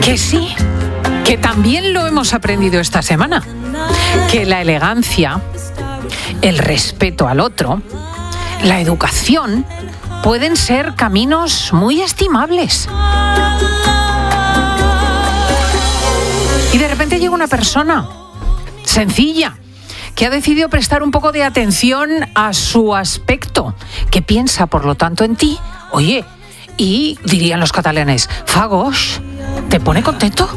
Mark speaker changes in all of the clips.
Speaker 1: Que sí, que también lo hemos aprendido esta semana. Que la elegancia, el respeto al otro, la educación pueden ser caminos muy estimables. Y de repente llega una persona sencilla que ha decidido prestar un poco de atención a su aspecto, que piensa, por lo tanto, en ti. Oye, y dirían los catalanes, fagos, ¿te pone contento?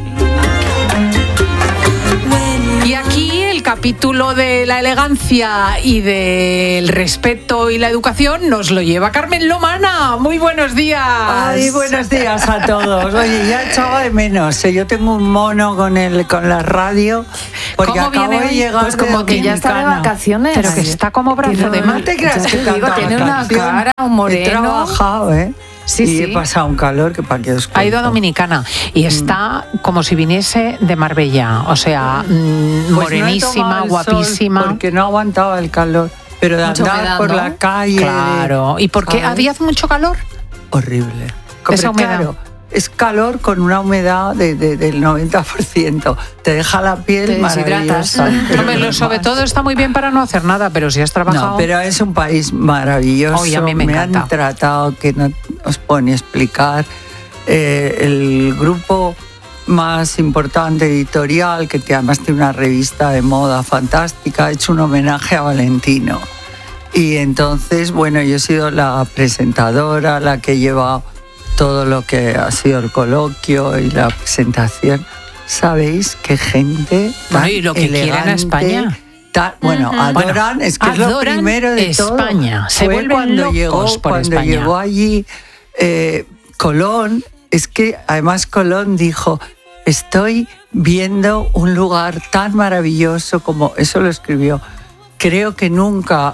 Speaker 1: Y aquí el capítulo de la elegancia y del respeto y la educación nos lo lleva Carmen Lomana. Muy buenos días.
Speaker 2: Ay, buenos días a todos. Oye, ya echaba de menos. Yo tengo un mono con la radio. Porque
Speaker 1: ¿Cómo
Speaker 2: acabo
Speaker 1: viene
Speaker 2: de
Speaker 1: hoy?
Speaker 2: llegar
Speaker 3: pues como que ya está de vacaciones.
Speaker 1: Pero que está como brazo de
Speaker 2: No
Speaker 1: mar.
Speaker 2: te creas que
Speaker 3: Digo, tiene una cara, un moreno.
Speaker 2: He trabajado,
Speaker 3: Sí,
Speaker 2: y
Speaker 3: sí.
Speaker 2: he pasado un calor que para que os cuento.
Speaker 1: Ha ido a Dominicana y está como si viniese de Marbella, o sea,
Speaker 2: Pues
Speaker 1: morenísima,
Speaker 2: no he tomado el
Speaker 1: guapísima.
Speaker 2: sol porque no aguantaba el calor. Pero de
Speaker 3: Mucha
Speaker 2: andar
Speaker 3: humedad,
Speaker 2: por
Speaker 3: ¿no?
Speaker 2: la calle.
Speaker 1: Claro, ¿y por qué?
Speaker 2: ¿sabes?
Speaker 1: ¿Había mucho calor?
Speaker 2: Horrible.
Speaker 1: Esa humedad.
Speaker 2: Claro, es calor con una humedad del 90%. Te deja la piel
Speaker 3: Te deshidratas.
Speaker 2: maravillosa. pero
Speaker 1: Hombre,
Speaker 2: no
Speaker 1: sobre
Speaker 2: más.
Speaker 1: todo está muy bien para no hacer nada, pero si has trabajado...
Speaker 2: No, pero es un país maravilloso.
Speaker 1: Oye, a mí me encanta.
Speaker 2: han tratado que no os puedo ni explicar. El grupo más importante editorial, que además tiene una revista de moda fantástica, ha hecho un homenaje a Valentino. Y entonces, bueno, yo he sido la presentadora, la que lleva todo lo que ha sido el coloquio y la presentación. ¿Sabéis qué gente tan
Speaker 1: Bueno, y lo que quieren a
Speaker 2: elegante,
Speaker 1: España.
Speaker 2: Bueno, adoran,
Speaker 1: Bueno,
Speaker 2: es que es lo
Speaker 1: adoran
Speaker 2: primero de
Speaker 1: España.
Speaker 2: todo.
Speaker 1: Se
Speaker 2: Fue
Speaker 1: vuelven
Speaker 2: cuando
Speaker 1: locos
Speaker 2: llegó,
Speaker 1: por
Speaker 2: cuando
Speaker 1: España.
Speaker 2: llegó allí Colón, es que además Colón dijo, estoy viendo un lugar tan maravilloso como, eso lo escribió, creo que nunca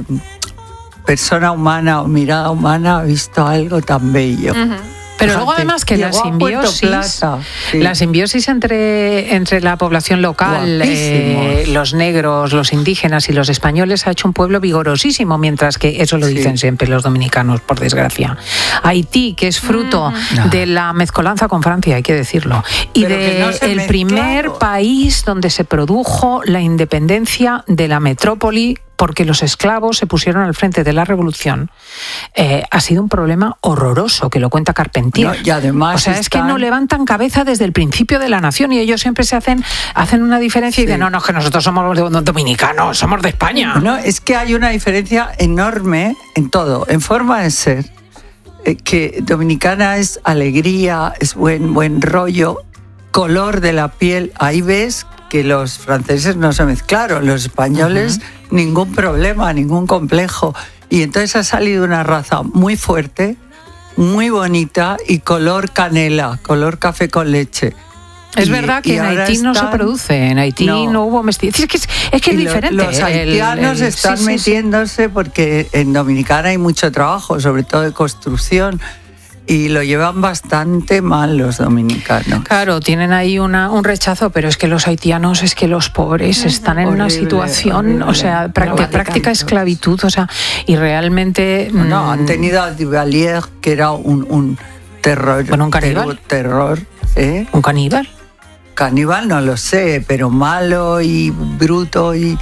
Speaker 2: persona humana o mirada humana ha visto algo tan bello.
Speaker 1: Pero
Speaker 2: Fíjate,
Speaker 1: luego además que la
Speaker 2: llegó a Puerto
Speaker 1: simbiosis,
Speaker 2: Plata, sí.
Speaker 1: la simbiosis entre la población local,
Speaker 2: Guapísimos.
Speaker 1: los negros, los indígenas y los españoles ha hecho un pueblo vigorosísimo, mientras que eso lo dicen siempre los dominicanos, por desgracia. Haití, que es fruto de la mezcolanza con Francia, hay que decirlo, y
Speaker 2: Pero que no se
Speaker 1: el
Speaker 2: mezclaron.
Speaker 1: primer país donde se produjo la independencia de la metrópoli, porque los esclavos se pusieron al frente de la revolución, ha sido un problema horroroso, que lo cuenta Carpentier.
Speaker 2: No, y además
Speaker 1: o sea, es que
Speaker 2: están-
Speaker 1: no levantan cabeza desde el principio de la nación y ellos siempre se hacen una diferencia y
Speaker 2: Sí.
Speaker 1: dicen, no, es que nosotros somos dominicanos, somos de España.
Speaker 2: No, es que hay una diferencia enorme en todo, en forma de ser. Que dominicana es alegría, es buen rollo, color de la piel. Ahí ves que los franceses no se mezclaron, los españoles ningún problema, ningún complejo. Y entonces ha salido una raza muy fuerte, muy bonita y color canela, color café con leche.
Speaker 1: Es
Speaker 2: Y-
Speaker 1: verdad que
Speaker 2: y
Speaker 1: en
Speaker 2: ahora
Speaker 1: Haití no se
Speaker 2: están-
Speaker 1: produce, en Haití no hubo mestizaje. Es que es
Speaker 2: y
Speaker 1: diferente.
Speaker 2: Los haitianos están
Speaker 1: sí, sí, sí.
Speaker 2: metiéndose porque en Dominicana hay mucho trabajo, sobre todo de construcción, y lo llevan bastante mal los dominicanos.
Speaker 1: Claro, tienen ahí un rechazo, pero es que los haitianos, es que los pobres están en una
Speaker 2: Horrible,
Speaker 1: situación,
Speaker 2: horrible.
Speaker 1: o sea, práctica esclavitud, o sea, y realmente...
Speaker 2: No, han tenido a Duvalier, que era un terror.
Speaker 1: Bueno, un caníbal.
Speaker 2: Terror, ¿eh?
Speaker 1: ¿Un caníbal?
Speaker 2: Caníbal no lo sé, pero malo y bruto y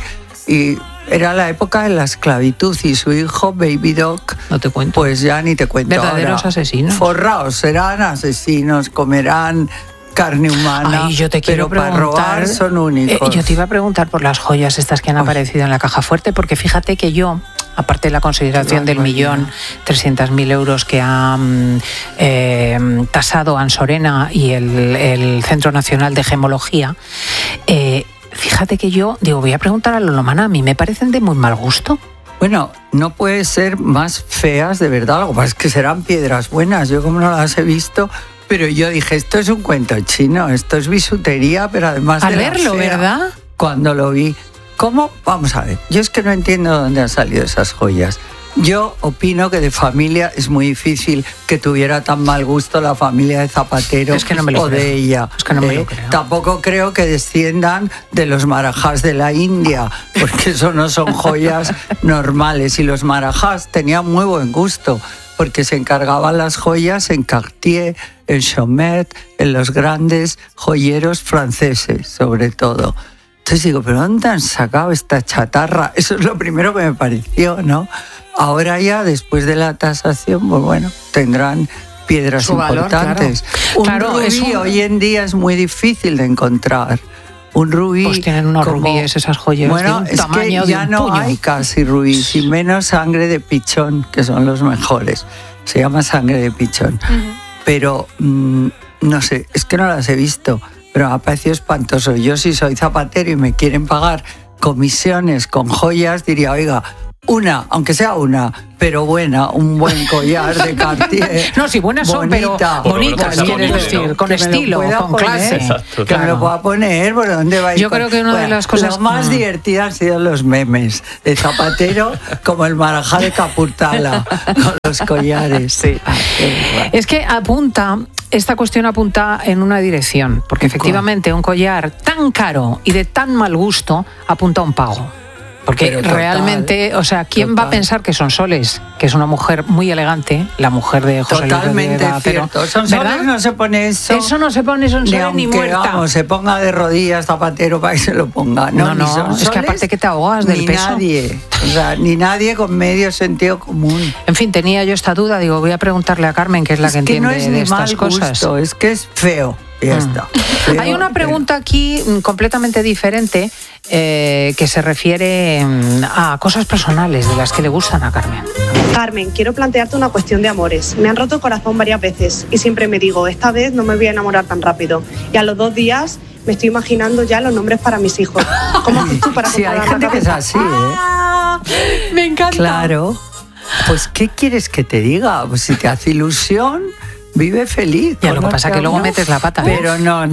Speaker 2: era la época de la esclavitud y su hijo Baby Doc,
Speaker 1: No te cuento.
Speaker 2: pues ya ni te cuento.
Speaker 1: Verdaderos
Speaker 2: ahora.
Speaker 1: asesinos.
Speaker 2: Forraos, serán asesinos, comerán carne humana.
Speaker 1: Ay, yo te quiero
Speaker 2: pero para
Speaker 1: preguntar,
Speaker 2: robar son únicos.
Speaker 1: yo te iba a preguntar por las joyas estas que han aparecido en la caja fuerte, porque fíjate que yo, aparte de la consideración del 1.300.000 euros que ha tasado Ansorena y el Centro Nacional de Gemología, fíjate que yo digo, voy a preguntar a Lomana, a mí me parecen de muy mal gusto.
Speaker 2: Bueno, no puede ser más feas de verdad, lo que pasa es que serán piedras buenas, yo como no las he visto, pero yo dije, esto es un cuento chino, esto es bisutería, pero además
Speaker 1: Al
Speaker 2: de la
Speaker 1: verlo,
Speaker 2: fea.
Speaker 1: ¿verdad?
Speaker 2: Cuando lo vi, ¿cómo? Vamos a ver, yo es que no entiendo dónde han salido esas joyas. Yo opino que de familia es muy difícil que tuviera tan mal gusto la familia de Zapatero
Speaker 1: Es que no me lo
Speaker 2: o
Speaker 1: creo.
Speaker 2: de ella.
Speaker 1: Es que no me lo creo.
Speaker 2: Tampoco creo que desciendan de los marajás de la India, porque eso no son joyas normales. Y los marajás tenían muy buen gusto, porque se encargaban las joyas en Cartier, en Chaumet, en los grandes joyeros franceses, sobre todo. Entonces digo, ¿pero dónde han sacado esta chatarra? Eso es lo primero que me pareció, ¿no? Ahora ya, después de la tasación, pues bueno, tendrán piedras
Speaker 1: su valor,
Speaker 2: importantes.
Speaker 1: Claro.
Speaker 2: Un rubí hoy en día es muy difícil de encontrar. Un rubí...
Speaker 1: Pues tienen unos rubíes esas joyas
Speaker 2: bueno,
Speaker 1: de un tamaño
Speaker 2: que ya
Speaker 1: de un
Speaker 2: no
Speaker 1: puño.
Speaker 2: hay casi rubíes, y menos sangre de pichón, que son los mejores. Se llama sangre de pichón. Pero, no sé, es que no las he visto, pero me ha parecido espantoso. Yo, si soy zapatero y me quieren pagar comisiones con joyas, diría, oiga, una, aunque sea una, pero buena, un buen collar de Cartier.
Speaker 1: No, si buenas son,
Speaker 2: bonita,
Speaker 1: pero bonitas,
Speaker 4: Por lo
Speaker 1: quieres
Speaker 4: menos
Speaker 1: decir,
Speaker 4: ¿no?
Speaker 1: con
Speaker 2: que me lo
Speaker 1: estilo,
Speaker 2: pueda
Speaker 1: con
Speaker 2: poner,
Speaker 1: clase.
Speaker 4: Exacto.
Speaker 2: Que me lo pueda poner, ¿por dónde va a ir?
Speaker 1: Yo creo que una de las cosas...
Speaker 2: Lo más divertido han sido los memes de Zapatero, como el Marajá de Capurtala, con los collares. Sí.
Speaker 1: Es que esta cuestión apunta en una dirección, porque efectivamente un collar tan caro y de tan mal gusto apunta a un pago. Porque
Speaker 2: Pero total,
Speaker 1: realmente, o sea, ¿quién va a pensar que Sonsoles, que es una mujer muy elegante, la mujer de José Luis
Speaker 2: Totalmente
Speaker 1: Rodríguez,
Speaker 2: cierto. Sonsoles no se pone eso.
Speaker 1: Eso no se pone Sonsoles ni
Speaker 2: aunque,
Speaker 1: muerta.
Speaker 2: Vamos, se ponga de rodillas Zapatero para que se lo ponga.
Speaker 1: No,
Speaker 2: ni
Speaker 1: es que
Speaker 2: Sonsoles,
Speaker 1: aparte que te ahogas del
Speaker 2: ni
Speaker 1: peso.
Speaker 2: Nadie, o sea, ni nadie con medio sentido común.
Speaker 1: En fin, tenía yo esta duda, digo, voy a preguntarle a Carmen, que es la que entiende
Speaker 2: no es
Speaker 1: de
Speaker 2: ni
Speaker 1: estas
Speaker 2: mal
Speaker 1: cosas.
Speaker 2: gusto, es que es feo. Y ya está. Feo,
Speaker 1: Hay una pregunta aquí completamente diferente que se refiere a cosas personales de las que le gustan a Carmen.
Speaker 5: Carmen, quiero plantearte una cuestión de amores. Me han roto el corazón varias veces y siempre me digo, esta vez no me voy a enamorar tan rápido. Y a los 2 días me estoy imaginando ya los nombres para mis hijos. ¿Cómo haces tú para
Speaker 2: Sí, hay
Speaker 5: controlar
Speaker 2: gente
Speaker 5: la
Speaker 2: que es
Speaker 5: cabeza?
Speaker 2: así, ¿eh?
Speaker 1: Me encanta.
Speaker 2: Claro. Pues, ¿qué quieres que te diga? Pues si te hace ilusión, vive feliz.
Speaker 1: Ya, lo que pasa es que luego metes la pata.
Speaker 2: Pero no,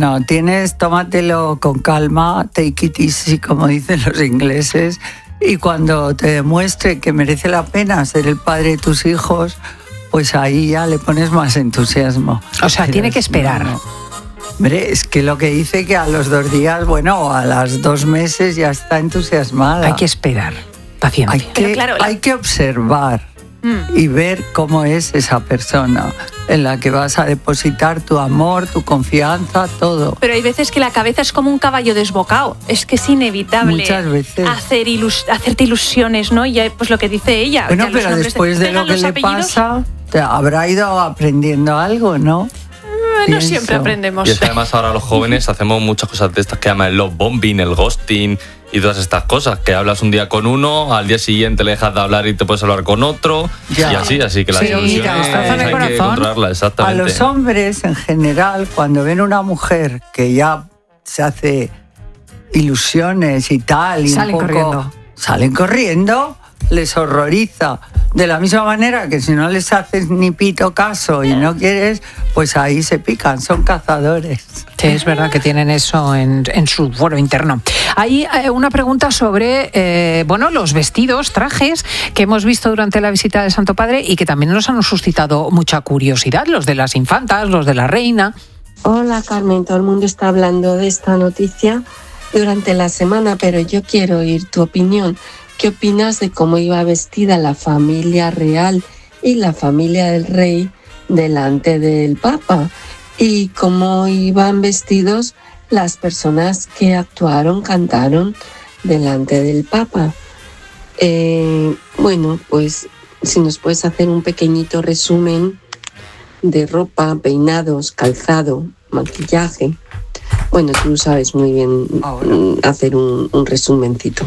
Speaker 2: tómatelo con calma, take it easy, como dicen los ingleses, y cuando te demuestre que merece la pena ser el padre de tus hijos, pues ahí ya le pones más entusiasmo.
Speaker 1: O sea, tiene que esperar.
Speaker 2: Hombre, es que lo que dice que a los 2 días, bueno, a los 2 meses ya está entusiasmada.
Speaker 1: Hay que esperar, paciencia.
Speaker 2: Hay que observar y ver cómo es esa persona en la que vas a depositar tu amor, tu confianza, todo.
Speaker 6: Pero hay veces que la cabeza es como un caballo desbocado. Es que es inevitable
Speaker 2: Muchas veces.
Speaker 6: hacerte ilusiones, ¿no? Y ya, pues lo que dice ella.
Speaker 2: Bueno,
Speaker 6: ya los
Speaker 2: pero
Speaker 6: nombres
Speaker 2: después de
Speaker 6: pegan
Speaker 2: lo que
Speaker 6: los
Speaker 2: le
Speaker 6: apellidos.
Speaker 2: pasa, habrá ido aprendiendo algo, ¿no?
Speaker 6: No
Speaker 2: Pienso.
Speaker 6: siempre aprendemos.
Speaker 4: Y es que además ahora los jóvenes hacemos muchas cosas de estas que llaman el love bombing, el ghosting y todas estas cosas, que hablas un día con uno, al día siguiente le dejas de hablar y te puedes hablar con otro,
Speaker 2: Ya.
Speaker 4: y así que las
Speaker 1: Sí,
Speaker 4: ilusiones
Speaker 1: destroza el
Speaker 4: hay que
Speaker 1: corazón.
Speaker 4: controlarlas,
Speaker 2: A
Speaker 4: exactamente.
Speaker 2: los hombres en general, cuando ven una mujer que ya se hace ilusiones y tal, y
Speaker 1: Salen
Speaker 2: un poco,
Speaker 1: corriendo.
Speaker 2: salen corriendo, les horroriza. De la misma manera que si no les haces ni pito caso y no quieres, pues ahí se pican, son cazadores.
Speaker 1: Sí, es verdad que tienen eso en su fuero interno. Hay una pregunta sobre los vestidos, trajes que hemos visto durante la visita del Santo Padre y que también nos han suscitado mucha curiosidad, los de las infantas, los de la reina.
Speaker 7: Hola Carmen, todo el mundo está hablando de esta noticia durante la semana, pero yo quiero oír tu opinión. ¿Qué opinas de cómo iba vestida la familia real y la familia del rey delante del Papa? Y cómo iban vestidos las personas que actuaron, cantaron delante del Papa. Bueno, pues si nos puedes hacer un pequeñito resumen de ropa, peinados, calzado, maquillaje. Bueno, tú sabes muy bien hacer un resumencito.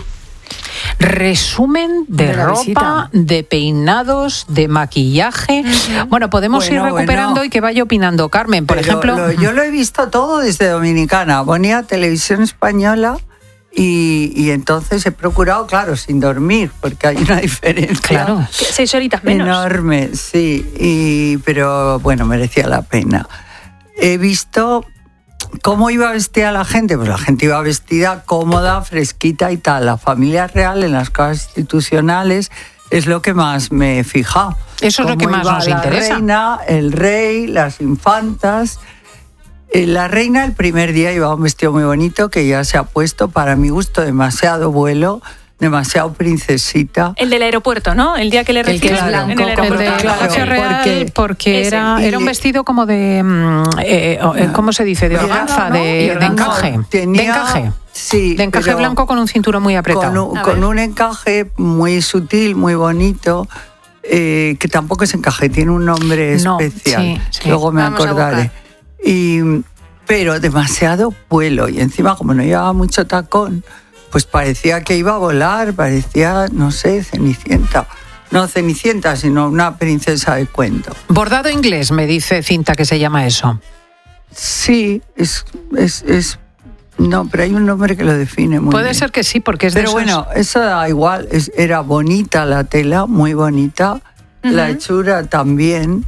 Speaker 1: Resumen de
Speaker 3: la
Speaker 1: ropa,
Speaker 3: visita.
Speaker 1: de peinados, de maquillaje. Bueno, podemos ir recuperando y que vaya opinando Carmen. Por
Speaker 2: Pero
Speaker 1: ejemplo,
Speaker 2: yo lo he visto todo desde Dominicana. Ponía televisión española y entonces he procurado, claro, sin dormir, porque hay una diferencia.
Speaker 1: claro.
Speaker 6: 6 horitas menos.
Speaker 2: Enorme, sí. Pero bueno, merecía la pena. He visto cómo iba vestida la gente. Pues la gente iba vestida cómoda, fresquita y tal. La familia real en las casas institucionales es lo que más me he fijado.
Speaker 1: Eso es lo que
Speaker 2: Cómo
Speaker 1: más
Speaker 2: iba
Speaker 1: nos
Speaker 2: la
Speaker 1: interesa.
Speaker 2: reina, el rey, las infantas. La reina el primer día llevaba un vestido muy bonito que ya se ha puesto, para mi gusto, demasiado vuelo. demasiado princesita.
Speaker 6: El del aeropuerto, ¿no? El día que le
Speaker 3: El que
Speaker 6: reciben
Speaker 3: es blanco,
Speaker 6: en el aeropuerto.
Speaker 1: El de
Speaker 2: Claro,
Speaker 1: Palacio Real, porque
Speaker 6: ese.
Speaker 1: era un vestido como de, ¿cómo se dice? De organza, de encaje.
Speaker 2: Tenía-
Speaker 1: de encaje.
Speaker 2: Sí,
Speaker 1: De encaje
Speaker 2: pero
Speaker 1: blanco con un cinturón muy apretado.
Speaker 2: con un encaje muy sutil, muy bonito, que tampoco es encaje, tiene un nombre
Speaker 1: No,
Speaker 2: especial.
Speaker 1: sí.
Speaker 2: Luego me
Speaker 6: Vamos a
Speaker 2: acordaré. Pero demasiado vuelo, y encima como no llevaba mucho tacón, pues parecía que iba a volar, parecía, no sé, Cenicienta. No Cenicienta, sino una princesa de cuento.
Speaker 1: Bordado inglés, me dice Cinta que se llama eso.
Speaker 2: Sí, no, pero hay un nombre que lo define muy
Speaker 1: Puede
Speaker 2: bien.
Speaker 1: ser que sí, porque es de
Speaker 2: Pero
Speaker 1: esos-
Speaker 2: bueno, eso da igual, era bonita la tela, muy bonita, la hechura también,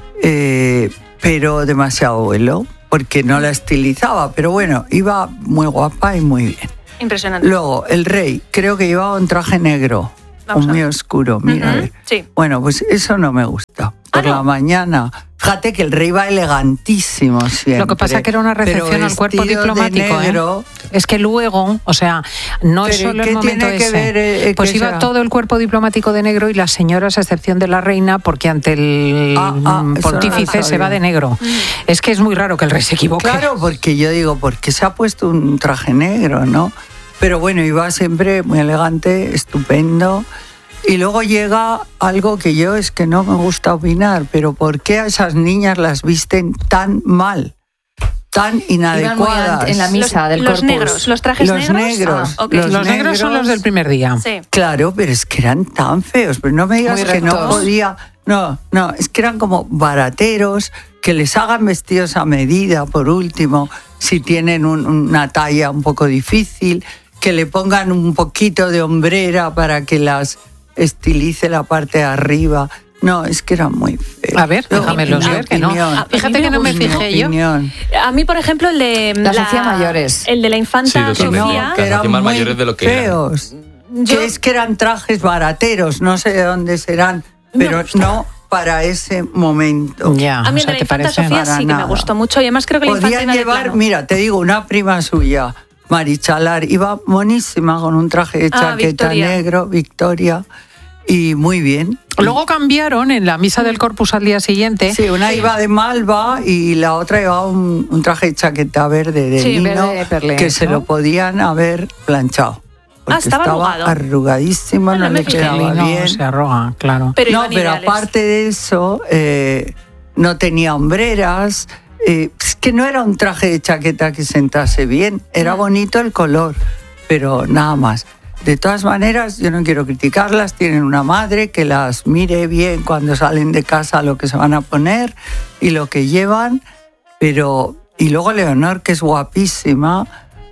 Speaker 2: pero demasiado vuelo, porque no la estilizaba, pero bueno, iba muy guapa y muy bien.
Speaker 6: Impresionante.
Speaker 2: Luego, el rey, creo que llevaba un traje negro,
Speaker 6: Vamos
Speaker 2: o
Speaker 6: a
Speaker 2: muy
Speaker 6: ver.
Speaker 2: oscuro, mira, a ver.
Speaker 6: Sí.
Speaker 2: Bueno, pues eso no me gusta. Por
Speaker 6: ¿no?
Speaker 2: la mañana. Fíjate que el rey va elegantísimo siempre.
Speaker 1: Lo que pasa es que era una recepción
Speaker 2: pero
Speaker 1: al cuerpo
Speaker 2: vestido de
Speaker 1: diplomático,
Speaker 2: negro,
Speaker 1: Es que luego, o sea, no es
Speaker 2: Pero
Speaker 1: solo
Speaker 2: ¿qué
Speaker 1: el momento
Speaker 2: tiene que
Speaker 1: ese.
Speaker 2: ver,
Speaker 1: Pues
Speaker 2: que
Speaker 1: iba
Speaker 2: sea?
Speaker 1: todo el cuerpo diplomático de negro y las señoras, a excepción de la reina, porque ante el
Speaker 2: eso no lo
Speaker 1: pontífice se va
Speaker 2: sabía.
Speaker 1: de negro. Es que es muy raro que el rey se equivoque.
Speaker 2: Claro, porque yo digo, ¿por qué se ha puesto un traje negro, no? Pero bueno, iba siempre muy elegante, estupendo. Y luego llega algo que yo es que no me gusta opinar, pero ¿por qué a esas niñas las visten tan mal, tan
Speaker 3: Iban muy
Speaker 2: inadecuadas?
Speaker 3: en la misa del
Speaker 6: Los
Speaker 3: corpus.
Speaker 6: negros, los trajes
Speaker 2: Los negros.
Speaker 6: Ah, ok.
Speaker 1: Los negros son los del primer día.
Speaker 6: Sí.
Speaker 2: Claro, pero es que eran tan feos, pero no me digas
Speaker 3: Muy
Speaker 2: que no
Speaker 3: rectos.
Speaker 2: podía. No, es que eran como barateros, que les hagan vestidos a medida, por último, si tienen una talla un poco difícil, que le pongan un poquito de hombrera para que las estilice la parte de arriba. No, es que eran muy feos.
Speaker 1: A ver, déjamelos ver, que no.
Speaker 2: opinión.
Speaker 1: Fíjate que no me
Speaker 2: Mi
Speaker 1: fijé yo.
Speaker 2: opinión.
Speaker 6: A mí, por ejemplo, el de
Speaker 3: La Sofía Mayores.
Speaker 6: El de la infanta
Speaker 4: Sí, totalmente.
Speaker 6: Sofía.
Speaker 2: Que
Speaker 4: Las
Speaker 2: eran
Speaker 4: hacían más
Speaker 2: muy
Speaker 4: mayores de lo que eran.
Speaker 2: feos.
Speaker 6: Yo-
Speaker 2: Que es que eran trajes barateros, no sé de dónde serán, pero no para ese momento.
Speaker 1: Ya,
Speaker 6: A mí
Speaker 1: o sea,
Speaker 6: el de la
Speaker 1: ¿te
Speaker 6: infanta
Speaker 1: parece?
Speaker 6: Sofía
Speaker 2: Para
Speaker 6: sí que me
Speaker 2: nada.
Speaker 6: gustó mucho y además creo que la infanta
Speaker 2: Podían
Speaker 6: iba de
Speaker 2: llevar,
Speaker 6: plano.
Speaker 2: mira, te digo, una prima suya, Marichalar, iba monísima con un traje de chaqueta
Speaker 6: Victoria.
Speaker 2: negro, Victoria, y muy bien.
Speaker 1: Luego cambiaron en la misa del Corpus al día siguiente.
Speaker 2: Sí, una iba de malva y la otra llevaba un traje de chaqueta verde de
Speaker 3: Sí,
Speaker 2: lino
Speaker 3: verde de perlé,
Speaker 2: que se
Speaker 3: ¿no?
Speaker 2: lo podían haber planchado. Porque
Speaker 6: estaba arrugado.
Speaker 2: arrugadísimo,
Speaker 6: Bueno,
Speaker 2: no
Speaker 6: me
Speaker 2: le
Speaker 6: fijé.
Speaker 2: quedaba
Speaker 1: El lino
Speaker 2: bien.
Speaker 1: se arroga, claro.
Speaker 6: Pero
Speaker 2: No,
Speaker 6: iban
Speaker 2: pero
Speaker 6: ideales.
Speaker 2: aparte de eso, no tenía hombreras. Es que no era un traje de chaqueta que sentase bien. Era bonito el color, pero nada más. De todas maneras, yo no quiero criticarlas. Tienen una madre que las mire bien cuando salen de casa lo que se van a poner y lo que llevan. Pero y luego Leonor, que es guapísima.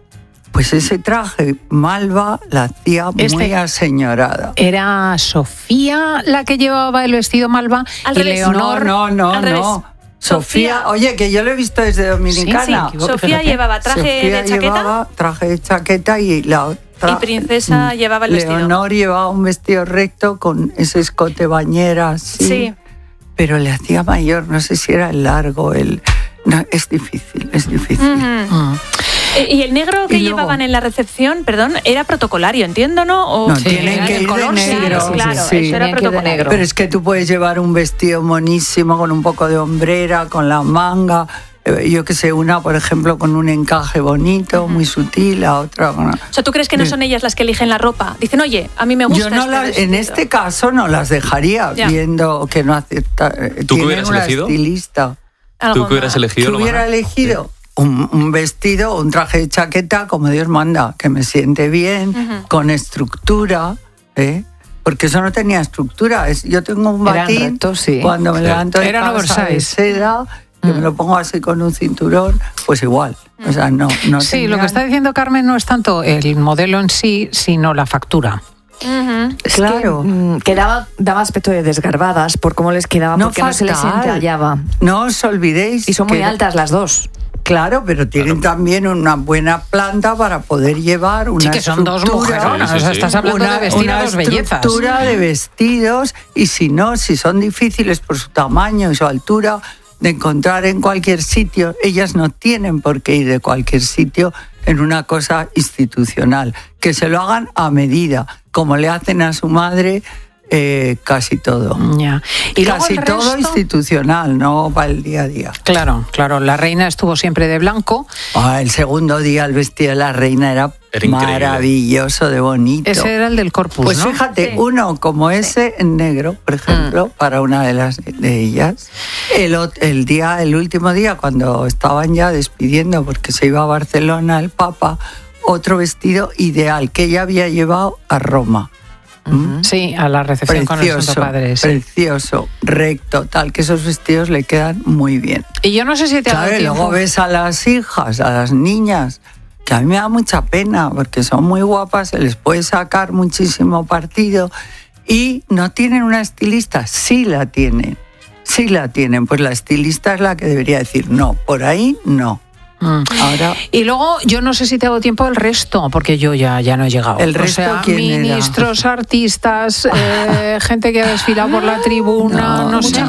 Speaker 2: Pues ese traje malva la hacía muy aseñorada.
Speaker 1: Era Sofía la que llevaba el vestido malva
Speaker 6: Al
Speaker 1: y
Speaker 6: revés.
Speaker 1: Leonor.
Speaker 2: No.
Speaker 6: Al revés.
Speaker 2: Sofía, oye, que yo lo he visto desde Dominicana.
Speaker 1: Sí,
Speaker 6: Sofía
Speaker 1: Fíjate.
Speaker 6: llevaba traje
Speaker 2: Sofía
Speaker 6: de chaqueta
Speaker 2: llevaba traje de chaqueta y la otra.
Speaker 6: y Princesa llevaba el vestido.
Speaker 2: Leonor llevaba un vestido recto con ese escote bañera, así.
Speaker 6: Sí.
Speaker 2: Pero le hacía mayor, no sé si era el largo, No, es difícil, es difícil.
Speaker 1: Mm.
Speaker 6: Y el negro que
Speaker 2: Y luego-
Speaker 6: llevaban en la recepción, perdón, era protocolario, entiendo, ¿no? O
Speaker 2: No,
Speaker 1: Sí,
Speaker 2: tienen
Speaker 1: era
Speaker 2: que
Speaker 1: el
Speaker 2: ir
Speaker 1: color,
Speaker 2: de
Speaker 1: sí,
Speaker 2: negro.
Speaker 6: Claro, claro,
Speaker 2: Sí.
Speaker 6: eso era
Speaker 3: Tenían que ir de
Speaker 6: protocolario.
Speaker 3: negro.
Speaker 2: Pero es que tú puedes llevar un vestido monísimo con un poco de hombrera, con la manga. Yo que sé, una, por ejemplo, con un encaje bonito, muy sutil, la otra con...
Speaker 6: O sea, ¿tú crees que no son ellas las que eligen la ropa? Dicen, oye, a mí me gusta
Speaker 2: Yo no
Speaker 6: este
Speaker 2: en
Speaker 6: vestido.
Speaker 2: este caso no las dejaría,
Speaker 6: Ya.
Speaker 2: viendo que no acepta.
Speaker 4: ¿Tú qué
Speaker 2: tienen
Speaker 4: hubieras
Speaker 2: una
Speaker 4: elegido?
Speaker 2: estilista.
Speaker 6: Algo
Speaker 4: ¿Tú que hubieras
Speaker 6: más.
Speaker 4: elegido?
Speaker 2: ¿Qué
Speaker 4: lo
Speaker 2: hubiera
Speaker 4: más?
Speaker 2: elegido? Un vestido, un traje de chaqueta, como Dios manda, que me siente bien, con estructura, ¿eh? Porque eso no tenía estructura. Yo tengo un
Speaker 3: Eran
Speaker 2: batín,
Speaker 3: rectos, sí.
Speaker 2: cuando me
Speaker 4: Sí.
Speaker 2: levanto de
Speaker 1: Eran
Speaker 2: casa de
Speaker 1: oversize.
Speaker 2: seda, que me lo pongo así con un cinturón, pues igual. O sea, no
Speaker 1: Sí, lo
Speaker 2: tenían-
Speaker 1: que está diciendo Carmen no es tanto el modelo en sí, sino la factura.
Speaker 6: Ujú.
Speaker 3: Es
Speaker 2: Claro.
Speaker 3: que daba aspecto de desgarbadas por cómo les quedaba,
Speaker 2: No
Speaker 3: porque no se les
Speaker 2: fatal.
Speaker 3: entallaba.
Speaker 2: No os olvidéis.
Speaker 3: Y son muy
Speaker 2: que-
Speaker 3: altas las dos.
Speaker 2: Claro, pero tienen también una buena planta para poder llevar una
Speaker 1: Sí, que son dos
Speaker 2: estructura,
Speaker 1: mujeronas.
Speaker 4: Sí, sí,
Speaker 1: O sea,
Speaker 4: sí.
Speaker 1: estás hablando de vestir a dos bellezas.
Speaker 2: estructura de vestidos, y si no, si son difíciles por su tamaño y su altura de encontrar en cualquier sitio, ellas no tienen por qué ir de cualquier sitio en una cosa institucional. Que se lo hagan a medida. como le hacen a su madre, casi todo.
Speaker 1: Ya. Y luego
Speaker 2: Casi
Speaker 1: el
Speaker 2: todo
Speaker 1: resto,
Speaker 2: institucional, no para el día a día.
Speaker 1: Claro, la reina estuvo siempre de blanco.
Speaker 2: El segundo día el vestido de la reina era
Speaker 4: increíble.
Speaker 2: Maravilloso, de bonito.
Speaker 1: Ese era el del Corpus,
Speaker 2: Pues
Speaker 1: ¿no?
Speaker 2: fíjate, uno como ese en negro, por ejemplo, para una de ellas. El último día, cuando estaban ya despidiendo porque se iba a Barcelona el Papa, otro vestido ideal que ella había llevado a Roma.
Speaker 1: Sí, a la recepción con el Santo Padre. Sí.
Speaker 2: Precioso, recto, tal, que esos vestidos le quedan muy bien.
Speaker 1: Y yo no sé si te ha dado
Speaker 2: Claro, y
Speaker 1: tiempo.
Speaker 2: luego ves a las hijas, a las niñas, que a mí me da mucha pena porque son muy guapas, se les puede sacar muchísimo partido y no tienen una estilista. Sí la tienen, pues la estilista es la que debería decir no, por ahí no. Ahora,
Speaker 1: Y luego, yo no sé si te hago tiempo el resto, porque yo ya no he llegado.
Speaker 2: ¿El resto
Speaker 1: o sea,
Speaker 2: quién era?
Speaker 1: ministros, artistas, gente que ha desfilado por la tribuna, no sé.